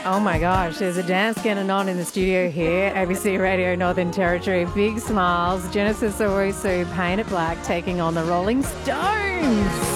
Oh my gosh, there's a dance going on in the studio here, ABC Radio Northern Territory. Big smiles. Genesis Owusu, Paint It Black, taking on the Rolling Stones.